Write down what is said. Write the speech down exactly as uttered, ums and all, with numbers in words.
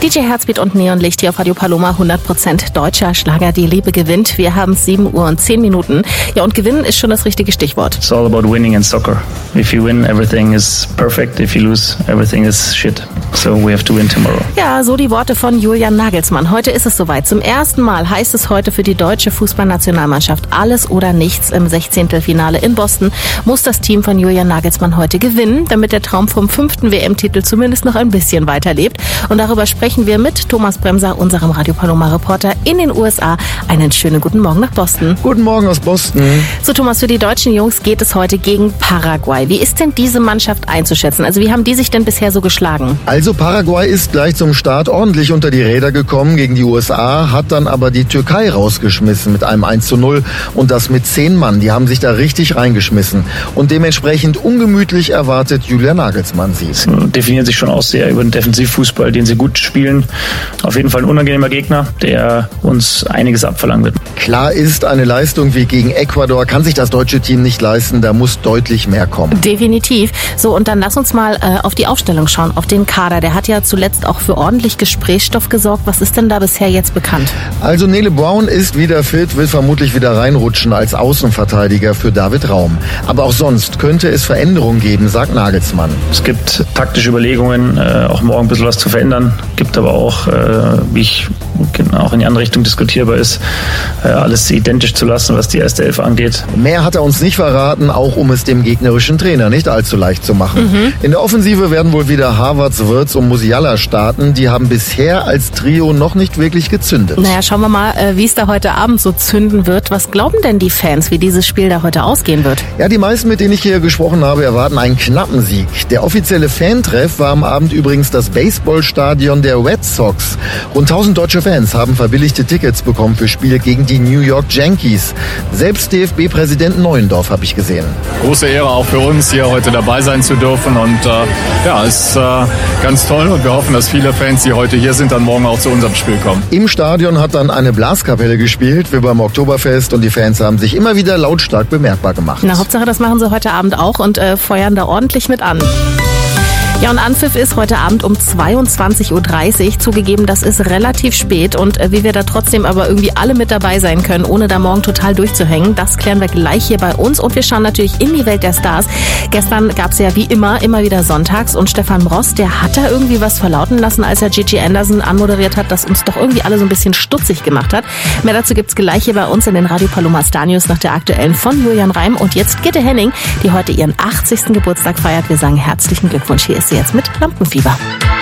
D J Herzbeat und Neonlicht hier auf Radio Paloma, hundert Prozent deutscher Schlager, die Liebe gewinnt. Wir haben sieben Uhr und zehn Minuten. Ja, und gewinnen ist schon das richtige Stichwort. It's all about winning in soccer. If you win, everything is perfect. If you lose, everything is shit. So we have to win tomorrow. Ja, so die Worte von Julian Nagelsmann. Heute ist es soweit. Zum ersten Mal heißt es heute für die deutsche Fußballnationalmannschaft alles oder nichts. Im Sechzehntelfinale in Boston muss das Team von Julian Nagelsmann heute gewinnen, damit der Traum vom fünften W M-Titel zumindest noch ein bisschen weiterlebt. Und darüber sprechen wir mit Thomas Bremser, unserem Radio Paloma-Reporter in den U S A. Einen schönen guten Morgen nach Boston. Guten Morgen aus Boston. So Thomas, für die deutschen Jungs geht es heute gegen Paraguay. Wie ist denn diese Mannschaft einzuschätzen? Also wie haben die sich denn bisher so geschlagen? Also Paraguay ist gleich zum Start ordentlich unter die Räder gekommen gegen die U S A, hat dann aber die Türkei rausgeschmissen mit einem eins zu null und das mit zehn Mann. Die haben sich da richtig reingeschmissen und dementsprechend ungemütlich erwartet Julian Nagelsmann sie. Sie definieren sich schon aus sehr über den Defensivfußball, den sie gut spielen. Auf jeden Fall ein unangenehmer Gegner, der uns einiges abverlangen wird. Klar ist, eine Leistung wie gegen Ecuador kann sich das deutsche Team nicht leisten. Da muss deutlich mehr kommen. Definitiv. So, und dann lass uns mal äh, auf die Aufstellung schauen, auf den Kader. Der hat ja zuletzt auch für ordentlich Gesprächsstoff gesorgt. Was ist denn da bisher jetzt bekannt? Also Nele Brown ist wieder fit, will vermutlich wieder reinrutschen als Außenverteidiger für David Raum. Aber auch sonst könnte es Veränderungen geben, sagt Nagelsmann. Es gibt taktische Überlegungen, äh, auch morgen ein bisschen was zu verändern. Gibt aber auch, äh, wie ich auch in die andere Richtung diskutierbar ist, äh, alles identisch zu lassen, was die erste Elf angeht. Mehr hat er uns nicht verraten, auch um es dem gegnerischen Trainer nicht allzu leicht zu machen. Mhm. In der Offensive werden wohl wieder Havertz, Wirtz und Musiala starten. Die haben bisher als Trio noch nicht wirklich gezündet. Naja, schauen wir mal, wie es da heute Abend so zünden wird. Was glauben denn die Fans, wie dieses Spiel da heute ausgehen wird? Ja, die meisten, mit denen ich hier gesprochen habe, erwarten einen knappen Sieg. Der offizielle Fantreff war am Abend übrigens das Baseballstadion der Red Sox. Rund tausend deutsche Fans haben verbilligte Tickets bekommen für Spiele gegen die New York Yankees. Selbst D F B-Präsident Neuendorf habe ich gesehen. Große Ehre auch für uns, hier heute dabei sein zu dürfen. Und äh, ja, ist äh, ganz toll. Und wir hoffen, dass viele Fans, die heute hier sind, dann morgen auch zu unserem Spiel kommen. Im Stadion hat dann eine Blaskapelle gespielt, wie beim Oktoberfest. Und die Fans haben sich immer wieder lautstark bemerkbar gemacht. Na, Hauptsache, das machen sie heute Abend auch und äh, feuern da ordentlich mit an. Ja, und Anpfiff ist heute Abend um zweiundzwanzig Uhr dreißig. Zugegeben, das ist relativ spät. Und äh, wie wir da trotzdem aber irgendwie alle mit dabei sein können, ohne da morgen total durchzuhängen, das klären wir gleich hier bei uns. Und wir schauen natürlich in die Welt der Stars. Gestern gab es ja wie immer, immer wieder sonntags. Und Stefan Bross, der hat da irgendwie was verlauten lassen, als er Gigi Anderson anmoderiert hat, das uns doch irgendwie alle so ein bisschen stutzig gemacht hat. Mehr dazu gibt's gleich hier bei uns in den Radio Paloma Star News nach der aktuellen von Julian Reim. Und jetzt Gitte Henning, die heute ihren achtzigsten Geburtstag feiert. Wir sagen herzlichen Glückwunsch. Hier ist sie jetzt mit Lampenfieber.